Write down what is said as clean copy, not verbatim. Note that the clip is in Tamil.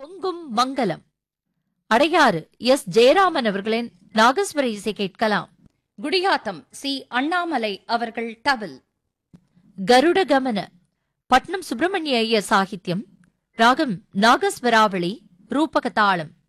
பொங்கும் மங்கலம். அடையாறு எஸ். ஜெயராமன் அவர்களின் நாகஸ்வர இசை கேட்கலாம். குடியாத்தம் சி. அண்ணாமலை அவர்கள் தவில். கருட கமன பட்னம் சுப்பிரமணிய ஐயர் சாகித்யம். ராகம் நாகஸ்வராவளி, ரூபக தாளம்.